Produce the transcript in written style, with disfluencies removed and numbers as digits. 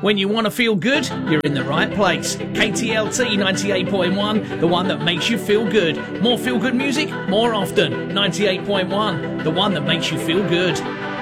When you want to feel good, you're in the right place. KTLT 98.1, the one that makes you feel good. More feel good music, more often. 98.1, the one that makes you feel good.